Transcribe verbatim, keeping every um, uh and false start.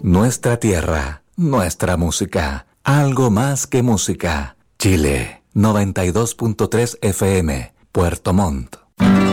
Nuestra tierra, nuestra música, algo más que música. Chile, noventa y dos punto tres F M, Puerto Montt.